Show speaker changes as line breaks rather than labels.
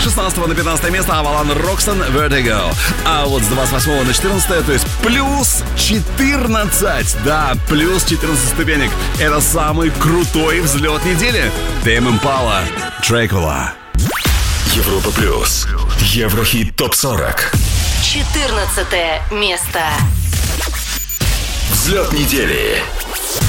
16 на 15 место Авалон Роксон Vertigo. А вот с 28 на 14, то есть плюс 14. Да, плюс 14 ступенек. Это самый крутой взлет недели. Тэйм Импала, Дракула.
Европа плюс. Еврохит ТОП-40.
14 место.
Взлет недели.